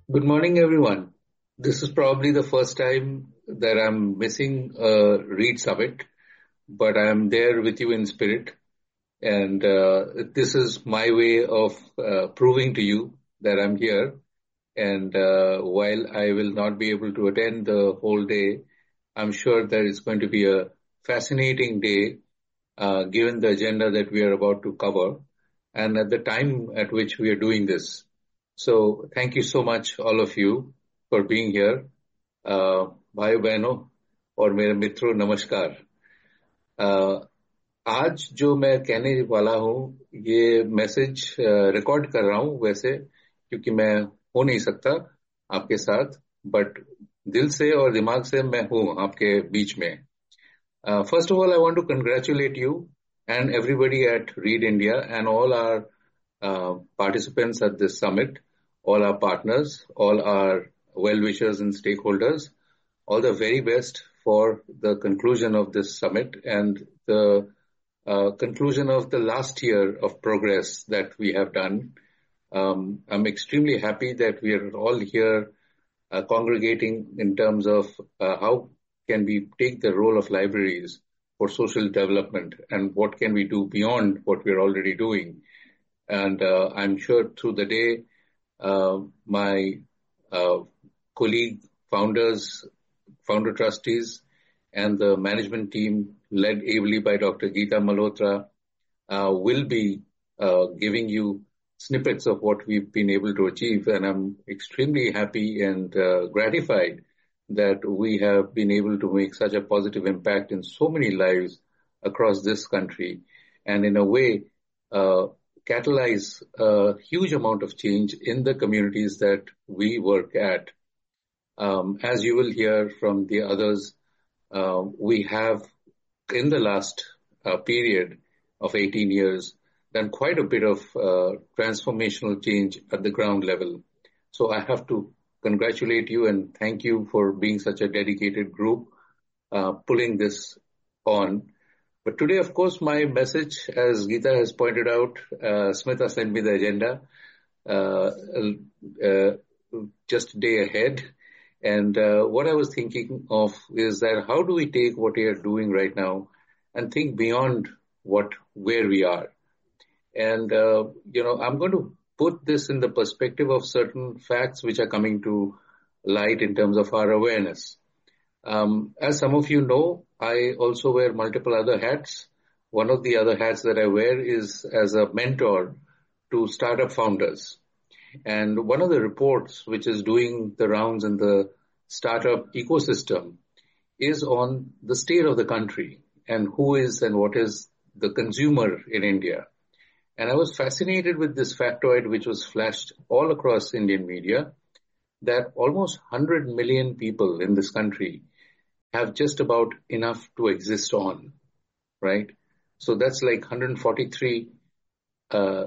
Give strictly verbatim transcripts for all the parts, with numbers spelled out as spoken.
Good morning, everyone. This is probably the first time that I'm missing a Read Summit, but I'm there with you in spirit. And uh, this is my way of uh, proving to you that I'm here. And uh, while I will not be able to attend the whole day, I'm sure that it's going to be a fascinating day, uh, given the agenda that we are about to cover and at the time at which we are doing this. So thank you so much, all of you, for being here. Uh, भाइयों बहनों और मेरे मित्रों नमस्कार. uh, आज जो मैं कहने वाला हूँ ये मैसेज रिकॉर्ड कर रहा हूँ वैसे क्योंकि मैं हो नहीं सकता आपके साथ, बट दिल से और दिमाग से मैं हूँ आपके बीच में. Uh, first of all, I want to congratulate you and everybody at Read India and all our uh, participants at this summit, all our partners, all our well-wishers and stakeholders. All the very best for the conclusion of this summit and the uh, conclusion of the last year of progress that we have done. Um, I'm extremely happy that we are all here uh, congregating in terms of uh, how can we take the role of libraries for social development and what can we do beyond what we're already doing. And uh, I'm sure through the day, uh, my uh, colleague founders, founder trustees, and the management team led ably by Doctor Geeta Malhotra uh, will be uh, giving you snippets of what we've been able to achieve. And I'm extremely happy and uh, gratified that we have been able to make such a positive impact in so many lives across this country and in a way uh, catalyze a huge amount of change in the communities that we work at. Um, as you will hear from the others, uh, we have in the last uh, period of eighteen years done quite a bit of uh, transformational change at the ground level. So I have to congratulate you and thank you for being such a dedicated group uh, pulling this on. But today, of course, my message, as Geeta has pointed out, uh, Smita sent me the agenda uh, uh, just a day ahead. And uh, what I was thinking of is that how do we take what we are doing right now and think beyond what where we are? And, uh, you know, I'm going to put this in the perspective of certain facts which are coming to light in terms of our awareness. Um, as some of you know, I also wear multiple other hats. One of the other hats that I wear is as a mentor to startup founders. And one of the reports which is doing the rounds in the startup ecosystem is on the state of the country and who is and what is the consumer in India. And I was fascinated with this factoid which was flashed all across Indian media that almost one hundred million people in this country have just about enough to exist on, right? So that's like one hundred forty-three uh,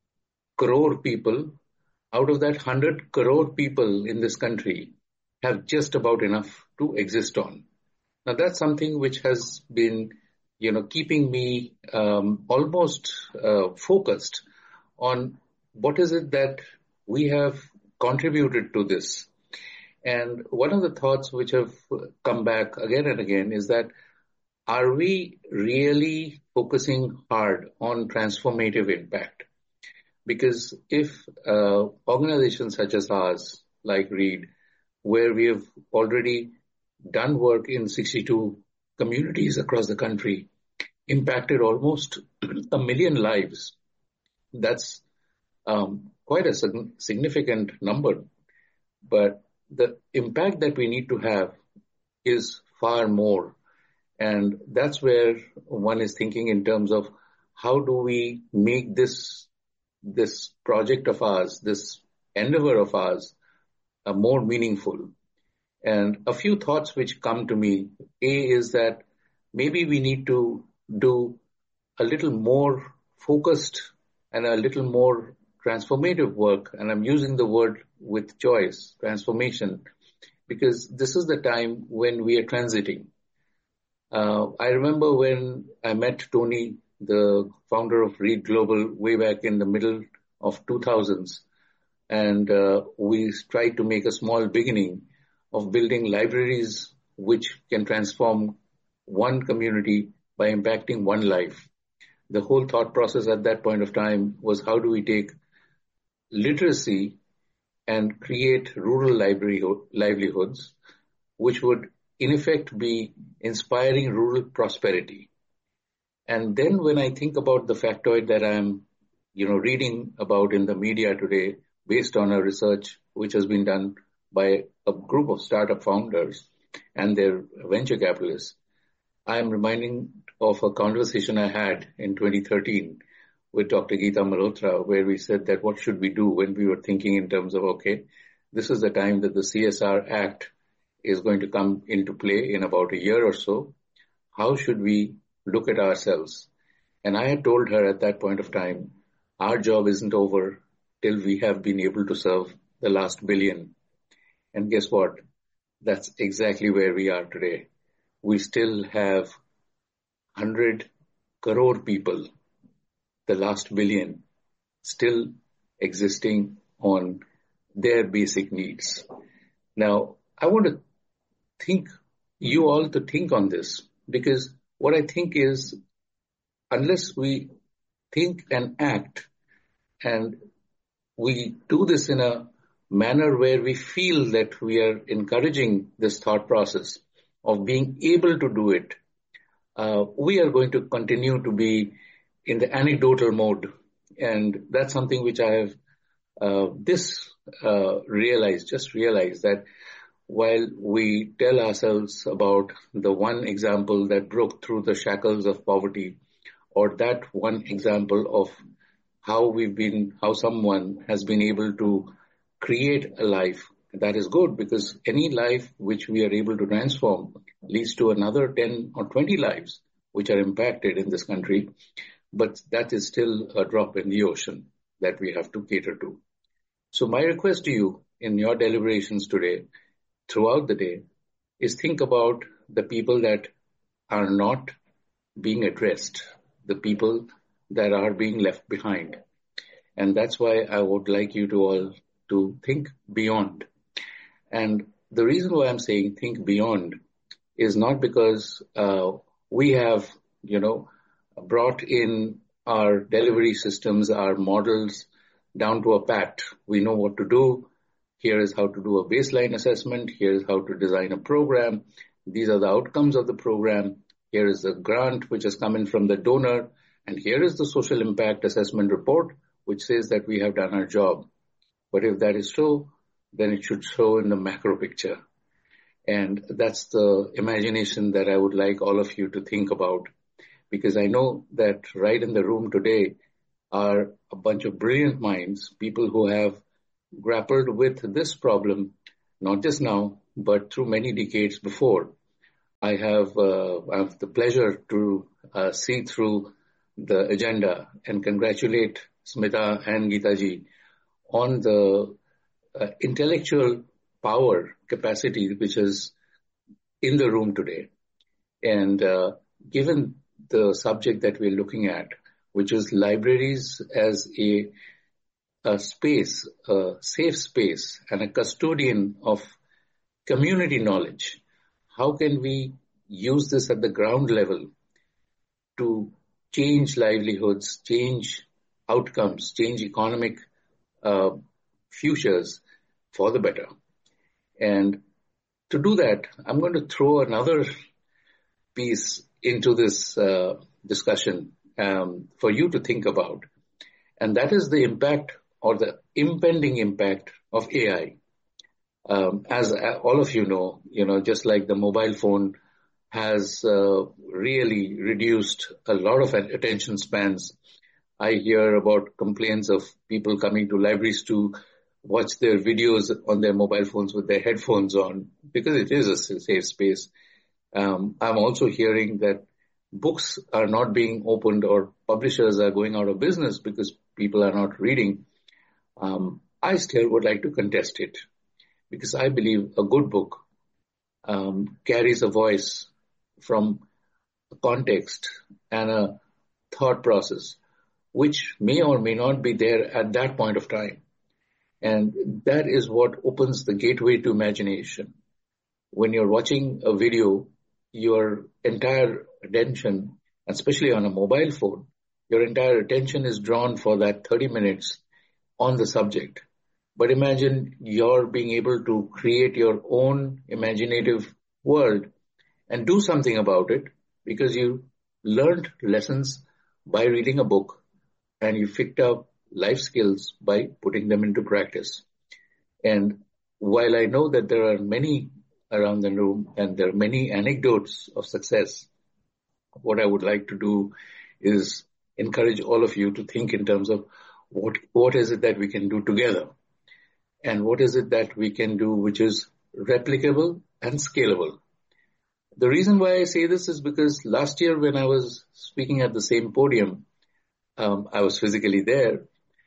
crore people. Out of that one hundred crore people in this country have just about enough to exist on. Now that's something which has been, you know, keeping me um, almost uh, focused on what is it that we have contributed to this. And one of the thoughts which have come back again and again is that are we really focusing hard on transformative impact? Because if uh, organizations such as ours, like Read, where we have already done work in sixty-two communities across the country, impacted almost a million lives, that's um, quite a significant number. But the impact that we need to have is far more. And that's where one is thinking in terms of how do we make this this project of ours, this endeavor of ours, uh, more meaningful. And a few thoughts which come to me. A is that maybe we need to do a little more focused and a little more transformative work. And I'm using the word with choice, transformation, because this is the time when we are transiting. Uh, I remember when I met Tony, the founder of Read Global, way back in the middle of two thousands. And uh, we tried to make a small beginning of building libraries which can transform one community by impacting one life. The whole thought process at that point of time was, how do we take literacy and create rural livelihood, livelihoods, which would in effect be inspiring rural prosperity. And then when I think about the factoid that I'm, you know, reading about in the media today, based on a research which has been done by a group of startup founders and their venture capitalists, I am reminding of a conversation I had in twenty thirteen with Doctor Geeta Malhotra, where we said that what should we do when we were thinking in terms of, okay, this is the time that the C S R Act is going to come into play in about a year or so. How should we look at ourselves? And I had told her at that point of time, our job isn't over till we have been able to serve the last billion. And guess what? That's exactly where we are today. We still have one hundred crore people, the last billion, still existing on their basic needs. Now, I want to think you all to think on this, because what I think is, unless we think and act, and we do this in a manner where we feel that we are encouraging this thought process of being able to do it, uh, we are going to continue to be in the anecdotal mode. And that's something which I have uh, this uh, realized, just realized that while we tell ourselves about the one example that broke through the shackles of poverty, or that one example of how we've been, how someone has been able to create a life, that is good, because any life which we are able to transform leads to another ten or twenty lives which are impacted in this country. But that is still a drop in the ocean that we have to cater to. So my request to you in your deliberations today, throughout the day, is think about the people that are not being addressed, the people that are being left behind. And that's why I would like you to all to think beyond. And the reason why I'm saying think beyond is not because uh, we have, you know, brought in our delivery systems, our models down to a pat. We know what to do. Here is how to do a baseline assessment. Here is how to design a program. These are the outcomes of the program. Here is the grant which has come in from the donor. And here is the social impact assessment report, which says that we have done our job. But if that is so, then it should show in the macro picture. And that's the imagination that I would like all of you to think about, because I know that right in the room today are a bunch of brilliant minds, people who have grappled with this problem, not just now, but through many decades before. I have, uh, I have the pleasure to uh, see through the agenda and congratulate Smita and Geetaji on the uh, intellectual power capacity which is in the room today. And uh, given the subject that we're looking at, which is libraries as a, a space, a safe space, and a custodian of community knowledge, how can we use this at the ground level to change livelihoods, change outcomes, change economic uh, futures for the better? And to do that, I'm going to throw another piece into this uh, discussion um, for you to think about. And that is the impact or the impending impact of A I. Um, as all of you know, you know, just like the mobile phone has uh, really reduced a lot of attention spans. I hear about complaints of people coming to libraries to watch their videos on their mobile phones with their headphones on, because it is a safe space. Um, I'm also hearing that books are not being opened or publishers are going out of business because people are not reading. Um, I still would like to contest it, because I believe a good book um, carries a voice from a context and a thought process, which may or may not be there at that point of time. And that is what opens the gateway to imagination. When you're watching a video, your entire attention, especially on a mobile phone, your entire attention is drawn for that thirty minutes on the subject. But imagine you're being able to create your own imaginative world and do something about it because you learned lessons by reading a book and you picked up life skills by putting them into practice. And while I know that there are many around the room and there are many anecdotes of success, what I would like to do is encourage all of you to think in terms of what what is it that we can do together and what is it that we can do which is replicable and scalable. The reason why I say this is because last year when I was speaking at the same podium, um, I was physically there,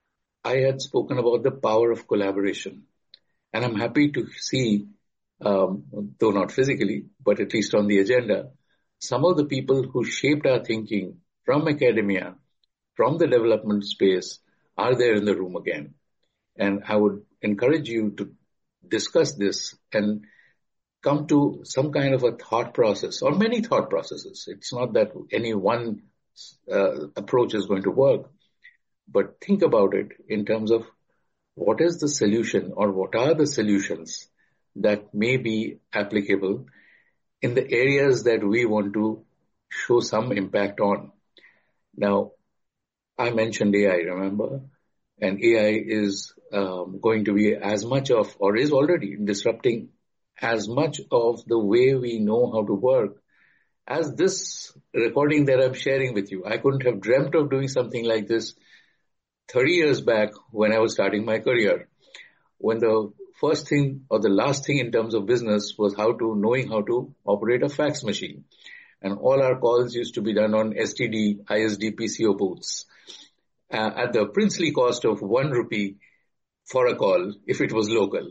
I had spoken about the power of collaboration. And I'm happy to see, um, though not physically, but at least on the agenda, some of the people who shaped our thinking from academia, from the development space, are there in the room again. And I would encourage you to discuss this and come to some kind of a thought process or many thought processes. It's not that any one uh, approach is going to work, but think about it in terms of what is the solution or what are the solutions that may be applicable in the areas that we want to show some impact on. Now, I mentioned A I, remember? And A I is um, going to be as much of, or is already disrupting as much of the way we know how to work as this recording that I'm sharing with you. I couldn't have dreamt of doing something like this thirty years back when I was starting my career, when the first thing or the last thing in terms of business was how to knowing how to operate a fax machine. And all our calls used to be done on S T D, I S D, P C O booths uh, at the princely cost of one rupee for a call if it was local.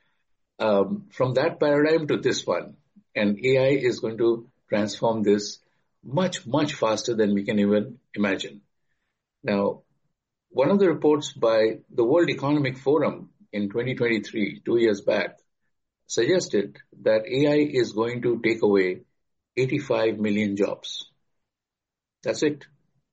Um, from that paradigm to this one, and A I is going to transform this much, much faster than we can even imagine. Now, one of the reports by the World Economic Forum in twenty twenty-three, two years back, suggested that A I is going to take away eighty-five million jobs. That's it.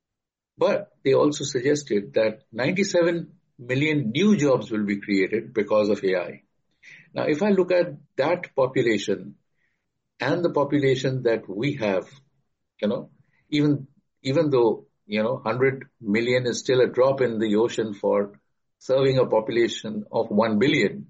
But they also suggested that ninety-seven million new jobs will be created because of A I. Now, if I look at that population and the population that we have, you know, even, even though, you know, one hundred million is still a drop in the ocean for serving a population of one billion.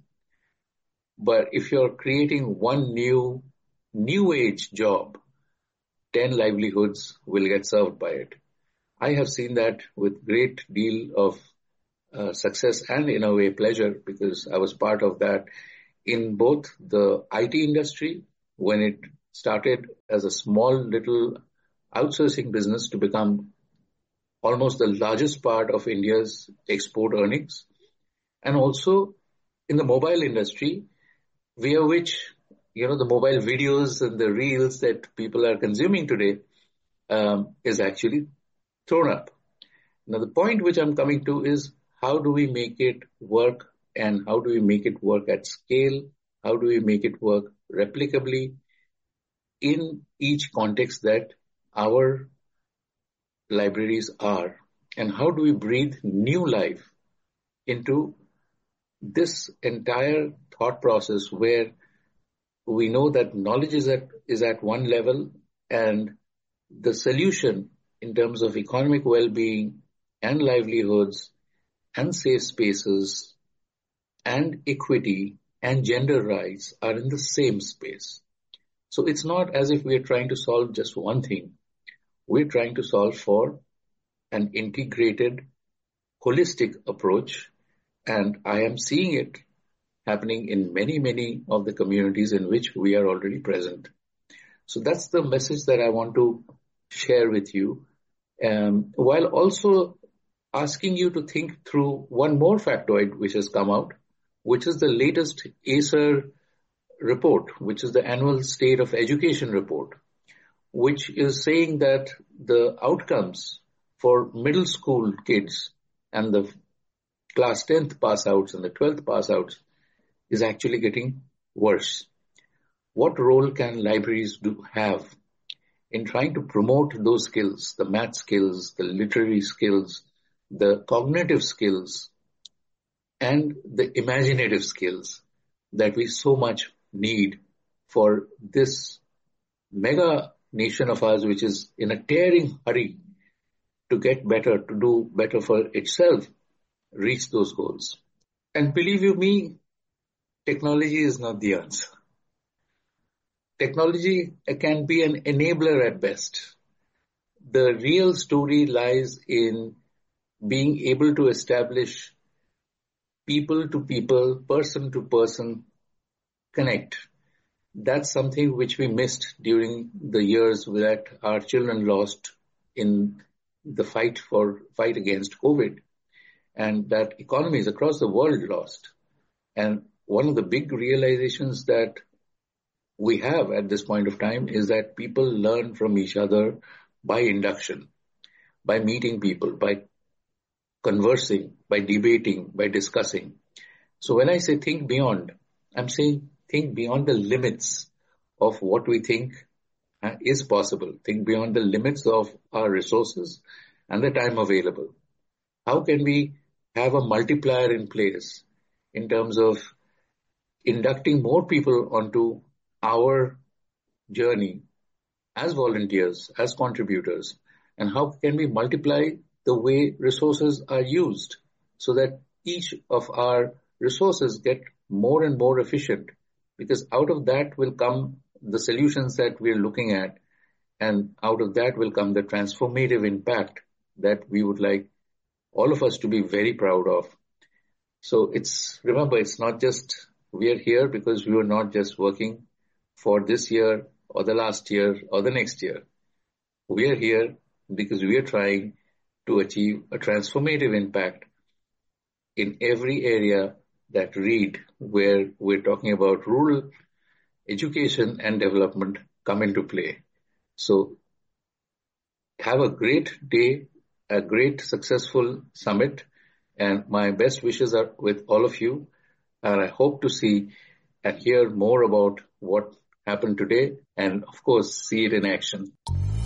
But if you're creating one new, new age job, ten livelihoods will get served by it. I have seen that with great deal of uh, success and in a way pleasure because I was part of that in both the I T industry when it started as a small little outsourcing business to become almost the largest part of India's export earnings, and also in the mobile industry, via which, you know, the mobile videos and the reels that people are consuming today um, is actually thrown up. Now, the point which I'm coming to is how do we make it work and how do we make it work at scale? How do we make it work replicably in each context that our libraries are? And how do we breathe new life into this entire thought process where we know that knowledge is at, is at one level and the solution in terms of economic well-being and livelihoods and safe spaces and equity and gender rights are in the same space. So it's not as if we're trying to solve just one thing. We're trying to solve for an integrated, holistic approach, and I am seeing it happening in many, many of the communities in which we are already present. So that's the message that I want to share with you, um, while also asking you to think through one more factoid which has come out, which is the latest Acer report, which is the annual State of Education report, which is saying that the outcomes for middle school kids and the class tenth pass outs and the twelfth pass outs is actually getting worse. What role can libraries do have in trying to promote those skills, the math skills, the literary skills, the cognitive skills, and the imaginative skills that we so much need for this mega nation of ours, which is in a tearing hurry to get better, to do better for itself, reach those goals. And believe you me, technology is not the answer. Technology can be an enabler at best. The real story lies in being able to establish people to people, person to person connect. That's something which we missed during the years that our children lost in the fight for fight against COVID, and that economies across the world lost. And one of the big realizations that we have at this point of time is that people learn from each other by induction, by meeting people, by conversing, by debating, by discussing. So when I say think beyond, I'm saying think beyond the limits of what we think is possible. Think beyond the limits of our resources and the time available. How can we have a multiplier in place in terms of inducting more people onto our journey as volunteers, as contributors, and how can we multiply the way resources are used so that each of our resources get more and more efficient, because out of that will come the solutions that we're looking at, and out of that will come the transformative impact that we would like all of us to be very proud of. So it's, remember, it's not just we are here because we were not just working for this year or the last year or the next year. We are here because we are trying to achieve a transformative impact in every area that READ, where we're talking about rural education and development, come into play. So have a great day, a great successful summit, and my best wishes are with all of you. And I hope to see and hear more about what happened today, and of course, see it in action.